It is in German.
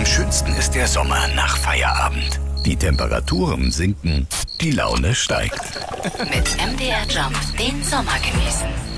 schönsten ist der Sommer nach Feierabend. Die Temperaturen sinken, die Laune steigt. Mit MDR Jump den Sommer genießen.